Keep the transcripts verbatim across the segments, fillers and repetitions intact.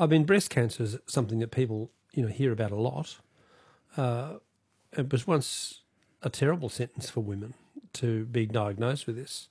I mean, breast cancer is something that people, you know, hear about a lot. Uh, it was once a terrible sentence for women to be diagnosed with this.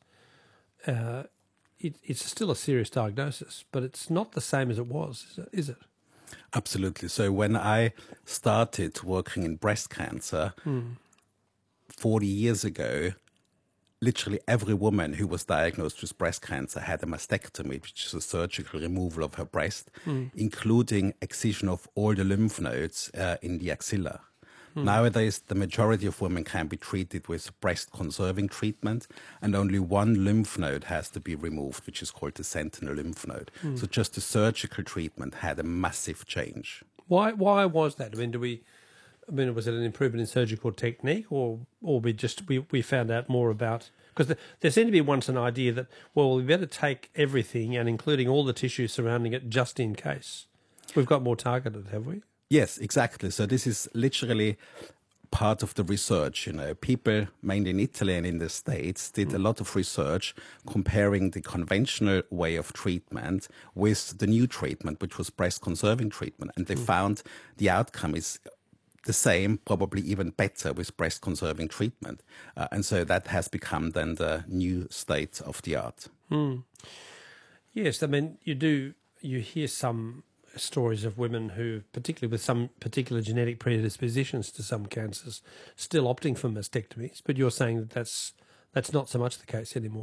Uh, it, it's still a serious diagnosis, but it's not the same as it was, is it? Is it? Absolutely. So when I started working in breast cancer mm. forty years ago, literally every woman who was diagnosed with breast cancer had a mastectomy, which is a surgical removal of her breast, mm. including excision of all the lymph nodes uh, in the axilla. Mm. Nowadays, the majority of women can be treated with breast-conserving treatment, and only one lymph node has to be removed, which is called the sentinel lymph node. Mm. So just the surgical treatment had a massive change. Why? Why was that? I mean, do we? I mean, was it an improvement in surgical technique, or or we just we, we found out more about? Because the, there seemed to be once an idea that, well, we better take everything and including all the tissue surrounding it just in case. We've got more targeted, have we? Yes, exactly. So this is literally part of the research. You know, people, mainly in Italy and in the States, did mm. a lot of research comparing the conventional way of treatment with the new treatment, which was breast-conserving treatment. And they mm. found the outcome is the same, probably even better with breast-conserving treatment. Uh, and so that has become then the new state of the art. Mm. Yes, I mean, you do, you hear some stories of women who, particularly with some particular genetic predispositions to some cancers, still opting for mastectomies, but you're saying that that's, that's not so much the case anymore.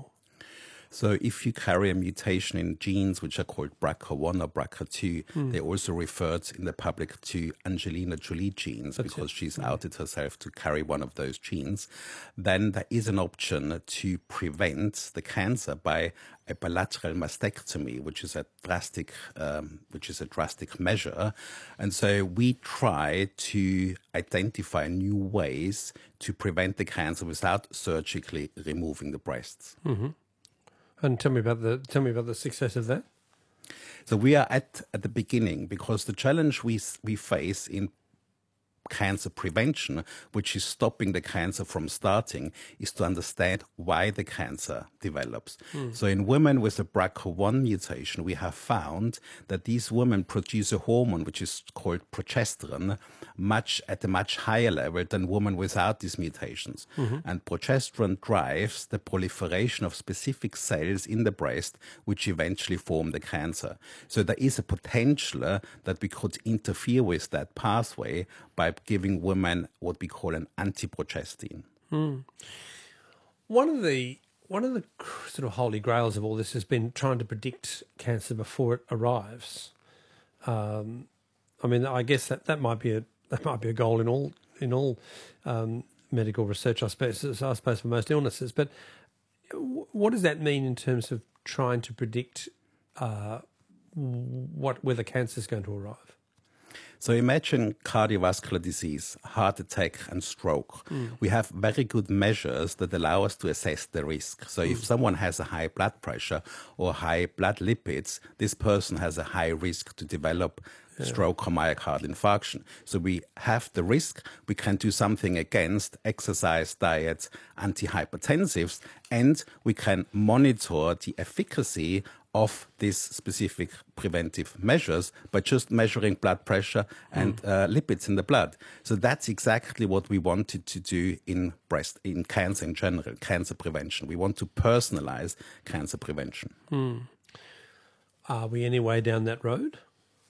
So if you carry a mutation in genes which are called B R C A one or B R C A two, mm. they also referred in the public to Angelina Jolie genes that's because it. she's mm. outed herself to carry one of those genes, then there is an option to prevent the cancer by a bilateral mastectomy, which is a drastic, um, which is a drastic measure. And so we try to identify new ways to prevent the cancer without surgically removing the breasts. Mm-hmm. And tell me about the tell me about the success of that. So we are at at the beginning, because the challenge we we face in cancer prevention, which is stopping the cancer from starting, is to understand why the cancer develops. Mm. So in women with a B R C A one mutation, we have found that these women produce a hormone which is called progesterone much at a much higher level than women without these mutations. Mm-hmm. And progesterone drives the proliferation of specific cells in the breast which eventually form the cancer. So there is a potential uh, that we could interfere with that pathway by giving women what we call an anti-progestin. Mm. One of the one of the sort of holy grails of all this has been trying to predict cancer before it arrives. Um, I mean, I guess that, that might be a that might be a goal in all in all um, medical research, I suppose. I suppose for most illnesses. But what does that mean in terms of trying to predict uh, what whether cancer is going to arrive? So imagine cardiovascular disease, heart attack and stroke. Mm. We have very good measures that allow us to assess the risk. So mm. if someone has a high blood pressure or high blood lipids, this person has a high risk to develop yeah. stroke or myocardial infarction. So we have the risk, we can do something against exercise, diet, antihypertensives, and we can monitor the efficacy of these specific preventive measures by just measuring blood pressure and mm. uh, lipids in the blood. So that's exactly what we wanted to do in breast, in cancer in general, cancer prevention. We want to personalize cancer prevention. Mm. Are we any way down that road?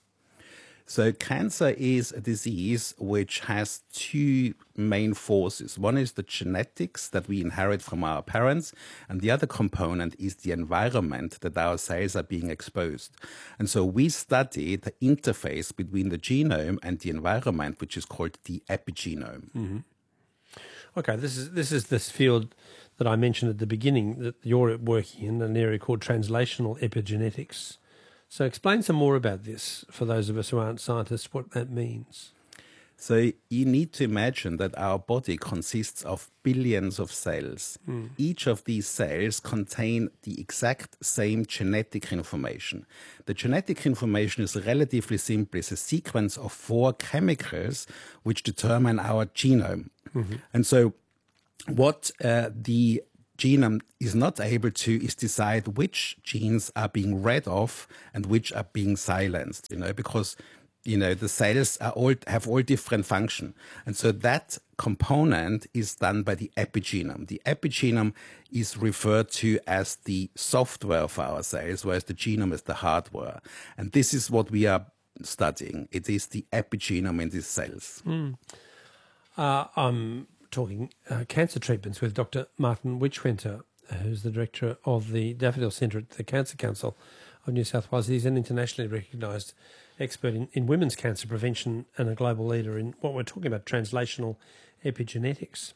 So cancer is a disease which has two main forces. One is the genetics that we inherit from our parents, and the other component is the environment that our cells are being exposed. And so we study the interface between the genome and the environment, which is called the epigenome. Mm-hmm. Okay, this is this is this field that I mentioned at the beginning that you're working in, an area called translational epigenetics. So explain some more about this for those of us who aren't scientists, what that means. So you need to imagine that our body consists of billions of cells. Mm. Each of these cells contain the exact same genetic information. The genetic information is relatively simple. It's a sequence of four chemicals which determine our genome. Mm-hmm. And so what uh, the genome is not able to is decide which genes are being read off and which are being silenced, you know, because, you know, the cells are all have all different function. And so that component is done by the epigenome. The epigenome is referred to as the software of our cells, whereas the genome is the hardware. And this is what we are studying. It is the epigenome in these cells. Mm. Uh, I'm talking uh, cancer treatments with Doctor Martin Witchwinter, who's the director of the Daffodil Centre at the Cancer Council of New South Wales. He's an internationally recognised expert in, in women's cancer prevention and a global leader in what we're talking about, translational epigenetics.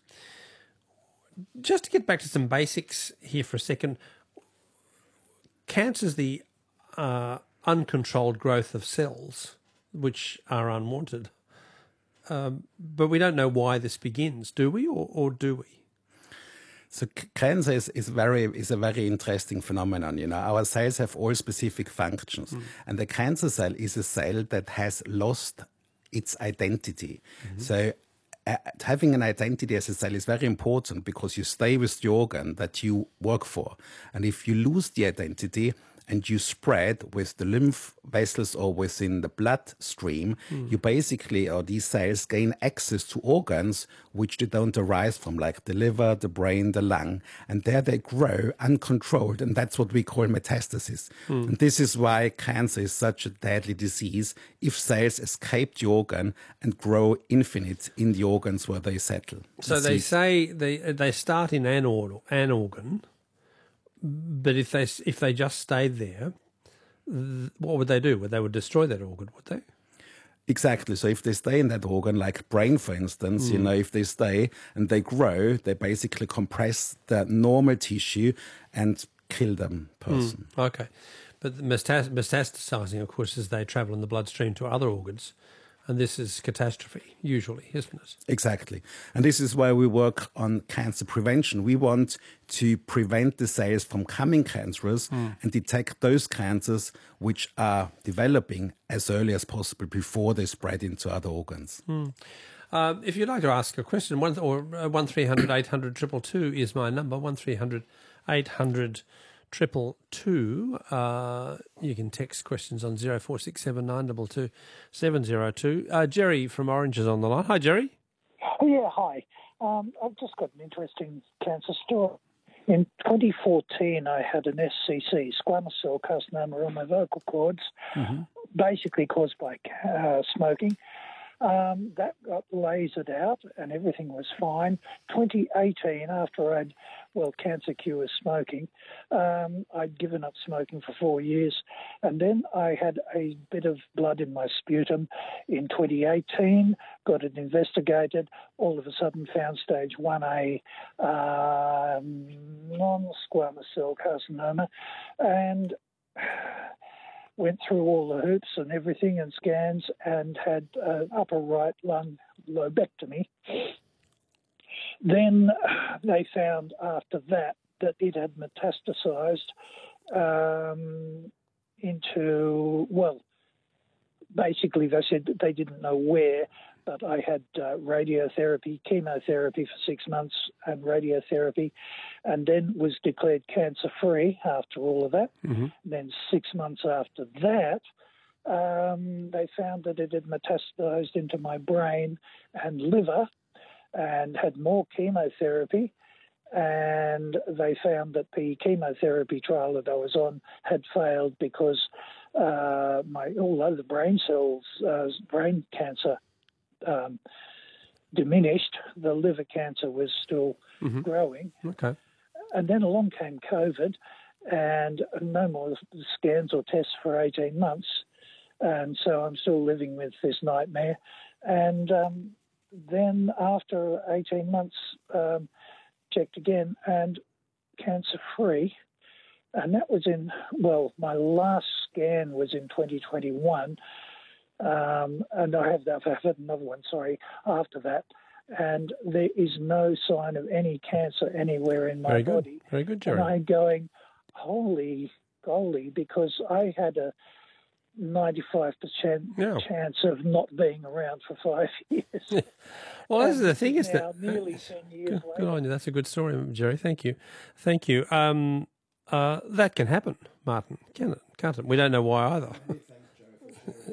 Just to get back to some basics here for a second, cancer is the uh, uncontrolled growth of cells which are unwanted. Um, but we don't know why this begins, do we, or, or do we? So cancer is, is very is a very interesting phenomenon. You know, our cells have all specific functions, mm. and the cancer cell is a cell that has lost its identity. Mm-hmm. So uh, having an identity as a cell is very important because you stay with the organ that you work for, and if you lose the identity and you spread with the lymph vessels or within the bloodstream, mm. you basically, or these cells, gain access to organs which they don't arise from, like the liver, the brain, the lung, and there they grow uncontrolled, and that's what we call metastasis. Mm. And this is why cancer is such a deadly disease, if cells escape the organ and grow infinite in the organs where they settle. So they say they they start in an, or, an organ, but if they if they just stayed there, what would they do? Would they would destroy that organ? Would they? Exactly. So if they stay in that organ, like brain, for instance, mm. you know, if they stay and they grow, they basically compress the normal tissue and kill the person. Mm. Okay, but metastasizing, of course, as they travel in the bloodstream to other organs. And this is catastrophe, usually, isn't it? Exactly. And this is why we work on cancer prevention. We want to prevent the cells from becoming cancerous mm. and detect those cancers which are developing as early as possible before they spread into other organs. Mm. Uh, if you'd like to ask a question, one or uh, one three hundred eight hundred two two two is my number, one three hundred eight hundred Triple two. Uh, you can text questions on zero four six seven nine two two seven zero two. Uh, Jerry from Orange is on the line. Hi, Jerry. Oh, yeah, hi. Um, I've just got an interesting cancer story. In twenty fourteen, I had an S C C, squamous cell carcinoma on my vocal cords, mm-hmm. basically caused by uh, smoking. Um, that got lasered out and everything was fine. twenty eighteen, after I'd, well, cancer cures smoking, um, I'd given up smoking for four years. And then I had a bit of blood in my sputum in twenty eighteen, got it investigated, all of a sudden found stage one A um, non-squamous cell carcinoma, and went through all the hoops and everything and scans and had an upper right lung lobectomy. Then they found after that that it had metastasized um, into, well, basically they said that they didn't know where, but I had uh, radiotherapy, chemotherapy for six months and radiotherapy, and then was declared cancer-free after all of that. Mm-hmm. Then six months after that, um, they found that it had metastasized into my brain and liver and had more chemotherapy. And they found that the chemotherapy trial that I was on had failed because uh, my although the brain cells, uh, brain cancer um, diminished, the liver cancer was still mm-hmm. growing. Okay. And then along came COVID, and no more scans or tests for eighteen months. And so I'm still living with this nightmare. And um, then after eighteen months, um, checked again and cancer-free. And that was in, well, my last scan was in twenty twenty-one. Um, and I have, I've had another one, sorry, after that. And there is no sign of any cancer anywhere in my Very good. body. Very good, Jerry. And I'm going, holy, holy, because I had a ninety-five percent Yeah. chance of not being around for five years. Well, this is And the thing, this isn't now it? nearly ten years Good, later. good on you. That's a good story, Jerry. Thank you. Thank you. Um, uh, that can happen, Martin, can it? Can't it? We don't know why either.